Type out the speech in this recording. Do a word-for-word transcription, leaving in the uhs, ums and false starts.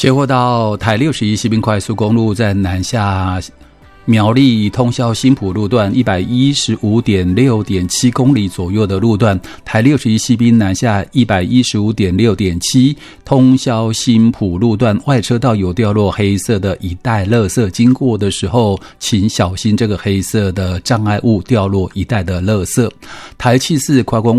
接获到台六十一西滨快速公路在南下苗栗通霄新埔路段一百一十五点六点七公里左右的路段，台六十一西滨南下一百一十五点六点七通霄新埔路段外车道有掉落黑色的一袋垃圾，经过的时候请小心这个黑色的障碍物掉落一袋的垃圾。台七四快公